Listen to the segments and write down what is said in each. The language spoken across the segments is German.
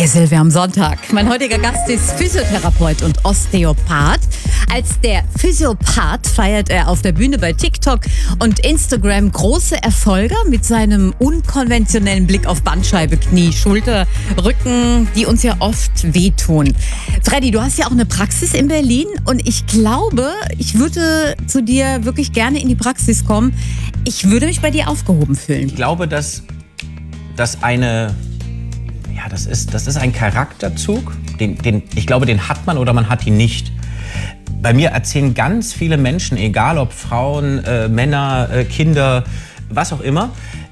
Silvia am Sonntag. Mein heutiger Gast ist Physiotherapeut und Osteopath. Als der Physiopath feiert er auf der Bühne bei TikTok und Instagram große Erfolge mit seinem unkonventionellen Blick auf Bandscheibe, Knie, Schulter, Rücken, die uns ja oft wehtun. Freddy, du hast ja auch eine Praxis in Berlin und ich glaube, ich würde zu dir wirklich gerne in die Praxis kommen. Ich würde mich bei dir aufgehoben fühlen. Ich glaube, dass das ist ein Charakterzug, ich glaube, den hat man oder man hat ihn nicht. Bei mir erzählen ganz viele Menschen, egal ob Frauen, Männer, Kinder, was auch immer,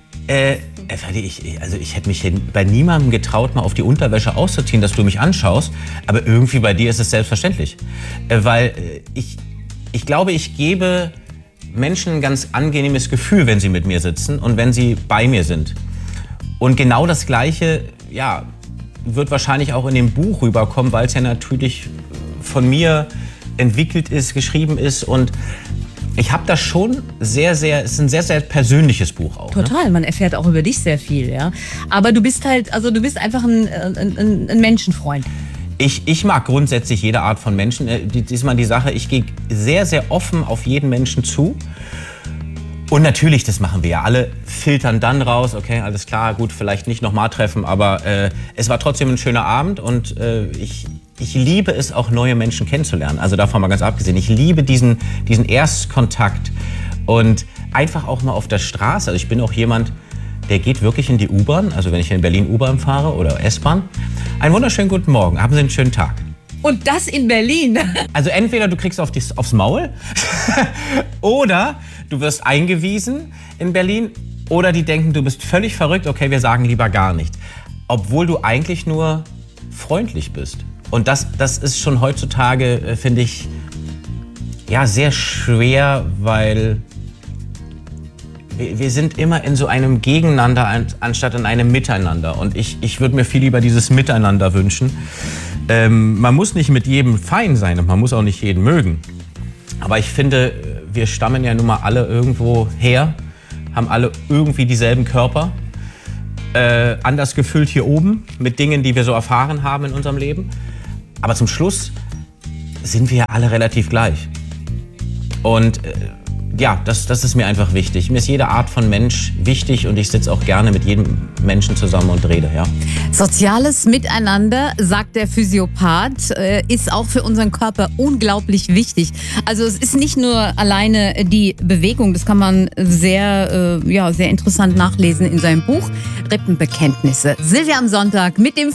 ich hätte mich bei niemandem getraut, mal auf die Unterwäsche auszuziehen, dass du mich anschaust, aber irgendwie bei dir ist es selbstverständlich. Weil ich glaube, ich gebe Menschen ein ganz angenehmes Gefühl, wenn sie mit mir sitzen und wenn sie bei mir sind. Und genau das Gleiche, wird wahrscheinlich auch in dem Buch rüberkommen, weil es ja natürlich von mir entwickelt ist, geschrieben ist. Und ich habe das schon es ist ein sehr, sehr persönliches Buch auch. Total, man erfährt auch über dich sehr viel, ja. Aber du bist du bist einfach ein Menschenfreund. Ich mag grundsätzlich jede Art von Menschen. Diesmal die Sache, ich gehe sehr, sehr offen auf jeden Menschen zu. Und natürlich, das machen wir ja alle, filtern dann raus, okay, alles klar, gut, vielleicht nicht nochmal treffen, aber es war trotzdem ein schöner Abend und ich liebe es auch, neue Menschen kennenzulernen. Also davon mal ganz abgesehen, ich liebe diesen Erstkontakt und einfach auch mal auf der Straße. Also ich bin auch jemand, der geht wirklich in die U-Bahn, also wenn ich in Berlin U-Bahn fahre oder S-Bahn. Einen wunderschönen guten Morgen, haben Sie einen schönen Tag. Und das in Berlin. Also entweder du kriegst aufs Maul oder du wirst eingewiesen in Berlin oder die denken, du bist völlig verrückt, okay, wir sagen lieber gar nichts. Obwohl du eigentlich nur freundlich bist. Und das ist schon heutzutage, finde ich, sehr schwer, weil wir sind immer in so einem Gegeneinander anstatt in einem Miteinander. Und ich würde mir viel lieber dieses Miteinander wünschen. Man muss nicht mit jedem fein sein und man muss auch nicht jeden mögen. Aber ich finde, wir stammen ja nun mal alle irgendwo her, haben alle irgendwie dieselben Körper, anders gefüllt hier oben mit Dingen, die wir so erfahren haben in unserem Leben. Aber zum Schluss sind wir ja alle relativ gleich. Und das ist mir einfach wichtig. Mir ist jede Art von Mensch wichtig und ich sitze auch gerne mit jedem Menschen zusammen und rede, ja. Soziales Miteinander, sagt der Physiopath, ist auch für unseren Körper unglaublich wichtig. Also es ist nicht nur alleine die Bewegung, das kann man sehr interessant nachlesen in seinem Buch Rippenbekenntnisse. Silvia am Sonntag mit dem